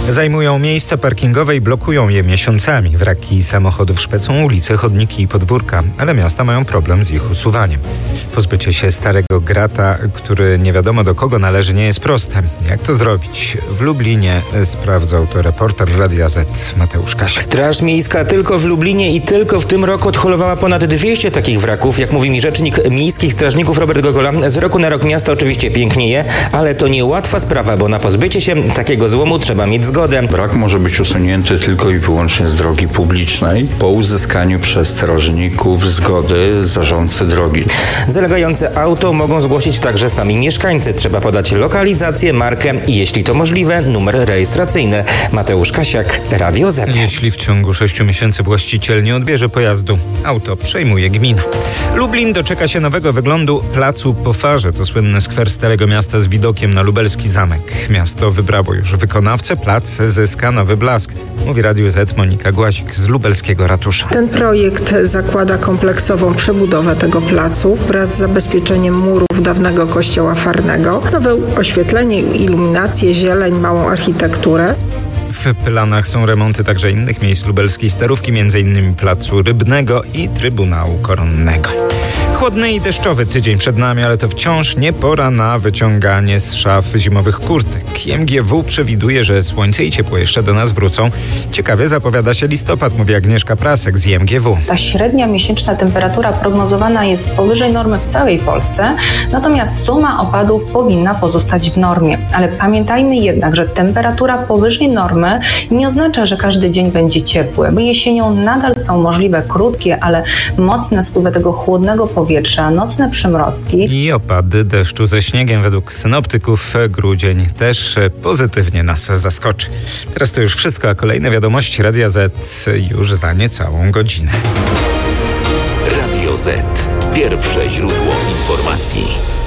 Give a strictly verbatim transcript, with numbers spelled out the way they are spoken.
Zajmują miejsca parkingowe i blokują je miesiącami. Wraki samochodów szpecą ulice, chodniki i podwórka, ale miasta mają problem z ich usuwaniem. Pozbycie się starego grata, który nie wiadomo do kogo należy, nie jest proste. Jak to zrobić? W Lublinie sprawdzał to reporter Radia Z Mateusz Kasiak. Straż Miejska tylko w Lublinie i tylko w tym roku odholowała ponad dwieście takich wraków. Jak mówi mi rzecznik miejskich strażników Robert Gogola, z roku na rok miasto oczywiście pięknieje, ale to niełatwa sprawa, bo na pozbycie się takiego złomu trzeba mieć zgodę. Wrak może być usunięty tylko i wyłącznie z drogi publicznej po uzyskaniu przez strażników zgody zarządcy drogi. Zalegające auto mogą zgłosić także sami mieszkańcy. Trzeba podać lokalizację, markę i jeśli to możliwe, numer rejestracyjny. Mateusz Kasiak, Radio Z. Jeśli w ciągu sześciu miesięcy właściciel nie odbierze pojazdu, auto przejmuje gmina. Lublin doczeka się nowego wyglądu placu Po Farze. To słynny skwer Starego Miasta z widokiem na lubelski zamek. Miasto wybrało już wykonawcę, plac zyska nowy blask. Mówi Radiu Z Monika Głazik z lubelskiego ratusza. Ten projekt zakłada kompleksową przebudowę tego placu wraz z zabezpieczeniem murów dawnego kościoła farnego, nowe oświetlenie, iluminację, zieleń, małą architekturę. W planach są remonty także innych miejsc lubelskiej Starówki, m.in. Placu Rybnego i Trybunału Koronnego. Chłodny i deszczowy tydzień przed nami, ale to wciąż nie pora na wyciąganie z szaf zimowych kurtek. I M G W przewiduje, że słońce i ciepło jeszcze do nas wrócą. Ciekawie zapowiada się listopad, mówi Agnieszka Prasek z I M G W. Ta średnia miesięczna temperatura prognozowana jest powyżej normy w całej Polsce, natomiast suma opadów powinna pozostać w normie. Ale pamiętajmy jednak, że temperatura powyżej normy nie oznacza, że każdy dzień będzie ciepły, bo jesienią nadal są możliwe krótkie, ale mocne spływy tego chłodnego powietrza, nocne przymrozki. I opady deszczu ze śniegiem. Według synoptyków grudzień też pozytywnie nas zaskoczy. Teraz to już wszystko, a kolejne wiadomości Radia Z już za niecałą godzinę. Radio Z. Pierwsze źródło informacji.